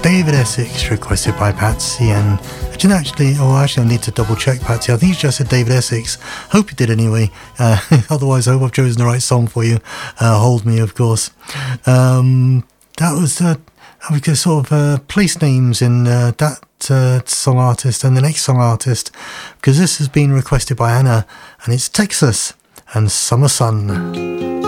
David Essex, requested by Patsy, and actually I need to double check Patsy. I think he just said David Essex. Hope he did anyway. Otherwise, I hope I've chosen the right song for you. Hold Me, of course. That was sort of place names in that song artist and the next song artist, because this has been requested by Anna, and it's Texas and Summer Sun.